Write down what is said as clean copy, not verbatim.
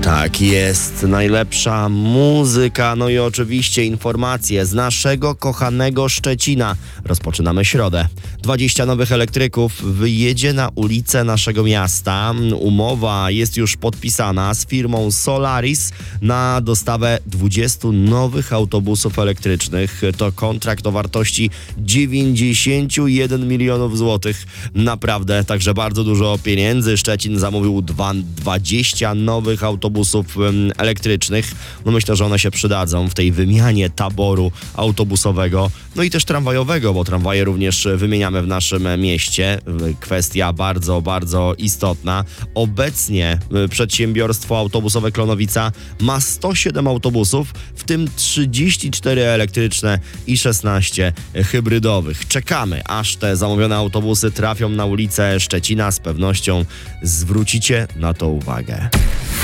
Tak jest, najlepsza muzyka, no i oczywiście informacje z naszego kochanego Szczecina. Rozpoczynamy środę. 20 nowych elektryków wyjedzie na ulice naszego miasta. Umowa jest już podpisana z firmą Solaris na dostawę 20 nowych autobusów elektrycznych. To kontrakt o wartości 91 milionów złotych. Naprawdę, także bardzo dużo pieniędzy. Szczecin zamówił 20 nowych autobusów elektrycznych. No myślę, że one się przydadzą w tej wymianie taboru autobusowego, no i też tramwajowego, bo tramwaje również wymieniamy w naszym mieście. Kwestia bardzo, bardzo istotna. Obecnie przedsiębiorstwo autobusowe Klonowica ma 107 autobusów, w tym 34 elektryczne i 16 hybrydowych. Czekamy, aż te zamówione autobusy trafią na ulicę Szczecina. Z pewnością zwrócicie na to uwagę.